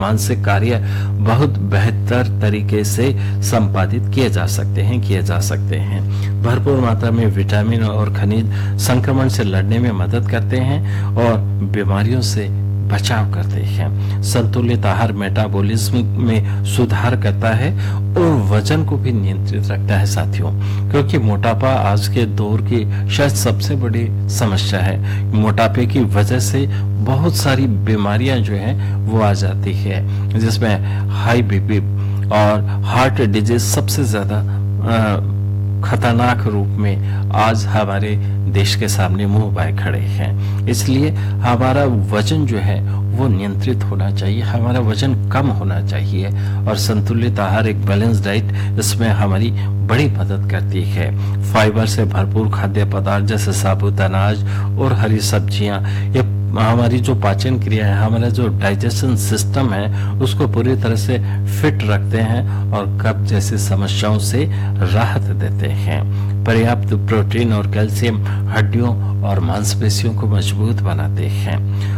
मानसिक कार्य बहुत बेहतर तरीके से संपादित किए जा सकते हैं। भरपूर मात्रा में विटामिन और खनिज संक्रमण से लड़ने में मदद करते हैं और बीमारियों से बचाव करते हैं। संतुलित आहार मेटाबॉलिज्म में सुधार करता है और वजन को भी नियंत्रित रखता है साथियों, क्योंकि मोटापा आज के दौर की शायद सबसे बड़ी समस्या है। मोटापे की वजह से बहुत सारी बीमारियां जो हैं वो आ जाती है, जिसमें हाई बीपी और हार्ट डिजीज सबसे ज्यादा खतरनाक रूप में आज हमारे देश के सामने मुंह बाए खड़े हैं। इसलिए हमारा वजन जो है वो नियंत्रित होना चाहिए, हमारा वजन कम होना चाहिए और संतुलित आहार, एक बैलेंस डाइट इसमें हमारी बड़ी मदद करती है। फाइबर से भरपूर खाद्य पदार्थ जैसे साबुत अनाज और हरी सब्जियां, ये हमारी जो पाचन क्रिया है, हमारा जो डाइजेशन सिस्टम है, उसको पूरी तरह से फिट रखते हैं और कब्ज जैसी समस्याओं से राहत देते हैं। पर्याप्त प्रोटीन और कैल्शियम हड्डियों और मांसपेशियों को मजबूत बनाते हैं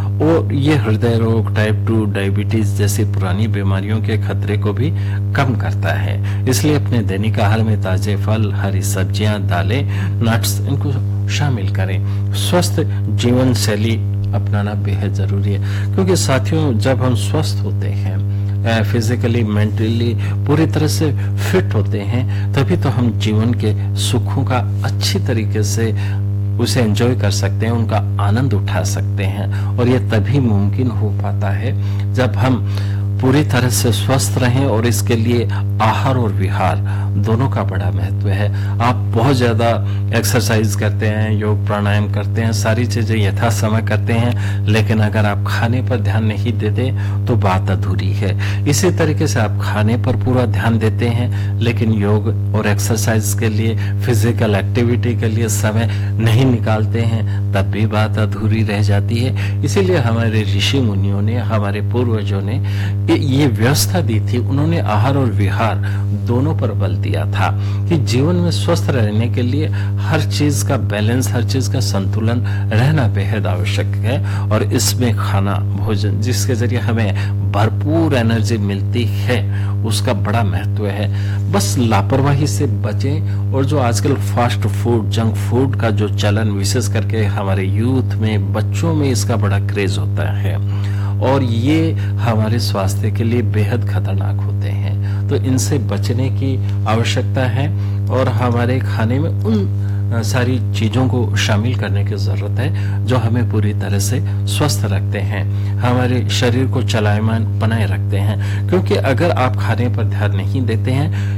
और ये हृदय रोग, टाइप 2 डायबिटीज जैसी पुरानी बीमारियों के खतरे को भी कम करता है। इसलिए अपने दैनिक आहार में ताजे फल, हरी सब्जियां, दालें, नट्स इनको शामिल करें। स्वस्थ जीवन शैली अपनाना बेहद जरूरी है, क्योंकि साथियों जब हम स्वस्थ होते हैं, फिजिकली मेंटली पूरी तरह से फिट होते हैं, तभी तो हम जीवन के सुखों का अच्छी तरीके से उसे एंजॉय कर सकते हैं, उनका आनंद उठा सकते हैं। और ये तभी मुमकिन हो पाता है जब हम पूरी तरह से स्वस्थ रहें और इसके लिए आहार और विहार दोनों का बड़ा महत्व है। आप बहुत ज्यादा एक्सरसाइज करते हैं, योग प्राणायाम करते हैं, सारी चीजें यथा समय करते हैं, लेकिन अगर आप खाने पर ध्यान नहीं देते तो बात अधूरी है। इसी तरीके से आप खाने पर पूरा ध्यान देते हैं लेकिन योग और एक्सरसाइज के लिए, फिजिकल एक्टिविटी के लिए समय नहीं निकालते हैं, तब भी बात अधूरी रह जाती है। इसीलिए हमारे ऋषि मुनियों ने, हमारे पूर्वजों ने ये व्यवस्था दी थी। उन्होंने आहार और विहार दोनों पर बल दिया था कि जीवन में स्वस्थ रहने के लिए हर चीज का बैलेंस, हर चीज का संतुलन रहना बेहद आवश्यक है। और इसमें खाना, भोजन जिसके जरिए हमें भरपूर एनर्जी मिलती है, उसका बड़ा महत्व है। बस लापरवाही से बचें और जो आजकल फास्ट फूड, जंक फूड का जो चलन विशेष करके हमारे यूथ में, बच्चों में इसका बड़ा क्रेज होता है और ये हमारे स्वास्थ्य के लिए बेहद खतरनाक होते हैं, तो इनसे बचने की आवश्यकता है और हमारे खाने में उन सारी चीजों को शामिल करने की जरूरत है जो हमें पूरी तरह से स्वस्थ रखते हैं, हमारे शरीर को चलायमान बनाए रखते हैं। क्योंकि अगर आप खाने पर ध्यान नहीं देते हैं,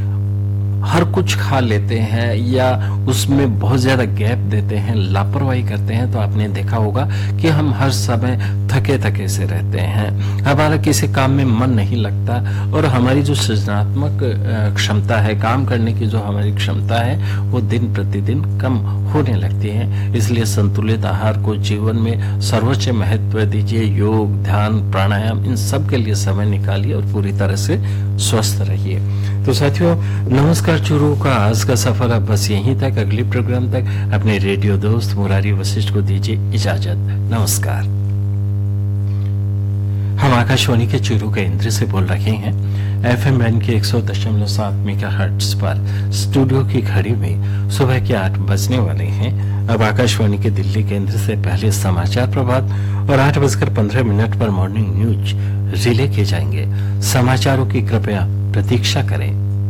हर कुछ खा लेते हैं या उसमें बहुत ज्यादा गैप देते हैं, लापरवाही करते हैं, तो आपने देखा होगा कि हम हर समय थके थके से रहते हैं, हमारा किसी काम में मन नहीं लगता और हमारी जो सृजनात्मक क्षमता है, काम करने की जो हमारी क्षमता है, वो दिन प्रतिदिन कम होने लगती है। इसलिए संतुलित आहार को जीवन में सर्वोच्च महत्व दीजिए। योग, ध्यान, प्राणायाम, इन सब के लिए समय निकालिए और पूरी तरह से स्वस्थ रहिए। तो साथियों, नमस्कार चूरू का आज का सफर अब बस यहीं तक। अगले प्रोग्राम तक अपने रेडियो दोस्त मुरारी वशिष्ठ को दीजिए इजाजत। नमस्कार। हम आकाशवाणी के चूरू के इंद्र से बोल रहे हैं FM बैंड के 100.7 मेगाहर्ट्ज पर। स्टूडियो की घड़ी में सुबह के 8 बजने वाले हैं। अब आकाशवाणी के दिल्ली केंद्र से पहले समाचार प्रभात और 8:15 पर मॉर्निंग न्यूज रिले किए जाएंगे। समाचारों की कृपया प्रतीक्षा करें।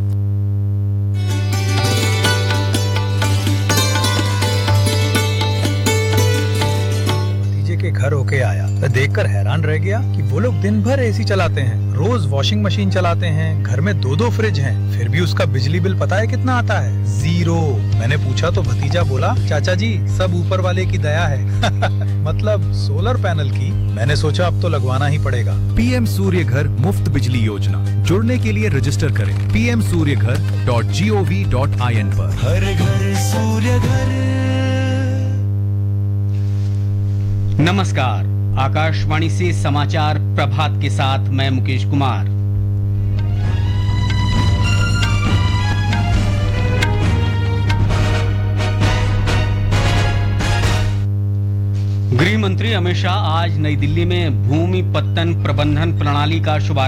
भतीजे के घर होके आया, मैं देखकर हैरान रह गया कि वो लोग दिन भर एसी चलाते हैं, रोज वॉशिंग मशीन चलाते हैं, घर में 2-2 फ्रिज हैं, फिर भी उसका बिजली बिल पता है कितना आता है? 0। मैंने पूछा तो भतीजा बोला, चाचा जी सब ऊपर वाले की दया है। मतलब सोलर पैनल की। मैंने सोचा अब तो लगवाना ही पड़ेगा। पीएम सूर्य घर मुफ्त बिजली योजना, जुड़ने के लिए रजिस्टर करें pmsuryaghar.gov.in पर। हर घर सूर्य घर। नमस्कार, आकाशवाणी से समाचार प्रभात के साथ मैं मुकेश कुमार। गृह मंत्री अमित शाह आज नई दिल्ली में भूमि पत्तन प्रबंधन प्रणाली का शुभारंभ